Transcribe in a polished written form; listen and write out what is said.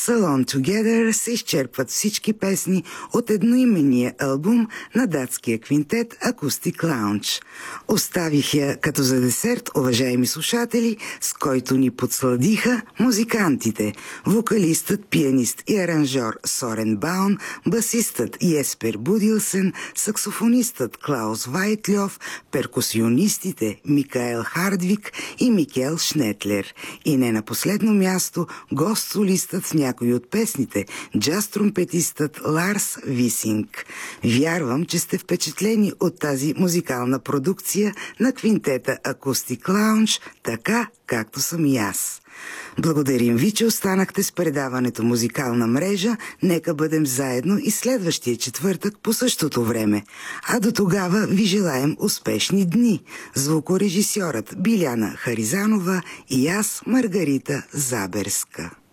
Salon Together се изчерпват всички песни от едноименния албум на датския квинтет Acoustic Lounge. Оставих я като за десерт, уважаеми слушатели, с който ни подсладиха музикантите. Вокалистът, пианист и аранжьор Сорен Баун, басистът Еспер Будилсен, саксофонистът Клаус Вайтльов, перкусионистите Микаел Хардвик и Микел Шнетлер. И не на последно място, гост-солистът в някои от песните, джаз-тромпетистът Ларс Висинг. Вярвам, че сте впечатлени от тази музикална продукция на квинтета Acoustic Lounge, така както съм и аз. Благодарим ви, че останахте с предаването Музикална мрежа. Нека бъдем заедно и следващия четвъртък по същото време. А до тогава ви желаем успешни дни. Звукорежисьорът Биляна Харизанова и аз, Маргарита Заберска.